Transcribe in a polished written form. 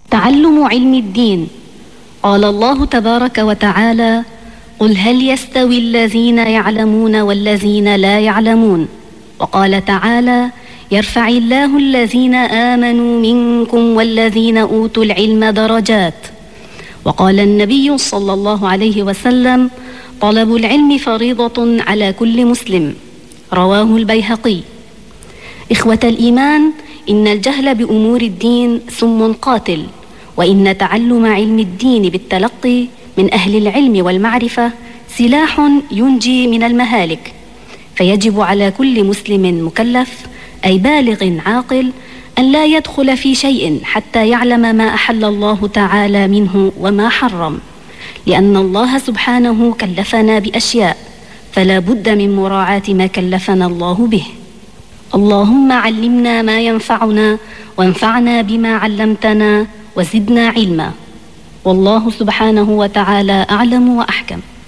تعلم علم الدين. قال الله تبارك وتعالى: قل هل يستوي الذين يعلمون والذين لا يعلمون. وقال تعالى: يرفع الله الذين آمنوا منكم والذين أوتوا العلم درجات. وقال النبي صلى الله عليه وسلم: طلب العلم فريضة على كل مسلم. رواه البيهقي. إخوة الإيمان، إن الجهل بأمور الدين سم قاتل، وإن تعلم علم الدين بالتلقي من أهل العلم والمعرفة سلاح ينجي من المهالك. فيجب على كل مسلم مكلف أي بالغ عاقل أن لا يدخل في شيء حتى يعلم ما أحل الله تعالى منه وما حرم، لأن الله سبحانه كلفنا بأشياء فلا بد من مراعاة ما كلفنا الله به. اللهم علمنا ما ينفعنا وانفعنا بما علمتنا وزدنا علما. والله سبحانه وتعالى أعلم وأحكم.